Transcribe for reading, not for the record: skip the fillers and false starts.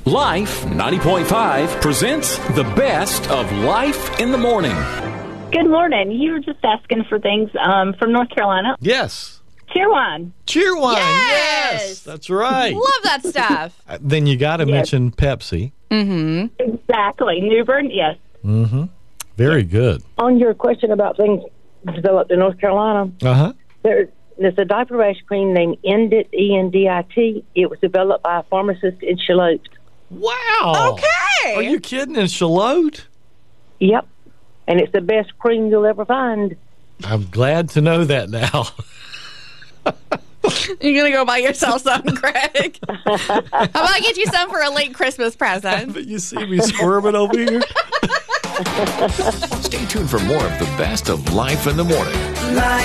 Life 90.5 presents the best of Life in the Morning. Good morning. You were just asking for things from North Carolina. Yes. Cheerwine. Cheerwine. Yes. That's right. Love that stuff. Then you got to mention Pepsi. Exactly. New Bern, yes. Very good. On your question about things developed in North Carolina, Uh-huh. there's a diaper rash cream named Endit, E-N-D-I-T. It was developed by a pharmacist in Charlotte. Wow. Okay. Are you kidding? In Charlotte? Yep. And it's the best cream you'll ever find. I'm glad to know that now. You're going to go buy yourself some, Greg. How about I get you some for a late Christmas present? But you see me squirming over here? Stay tuned for more of the best of Life in the Morning. Life.